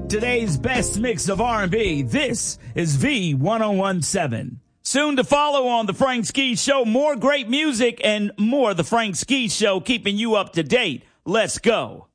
Today's best mix of R&B. This is V1017. Soon to follow on The Frank Ski Show. More great music and more The Frank Ski Show, keeping you up to date. Let's go.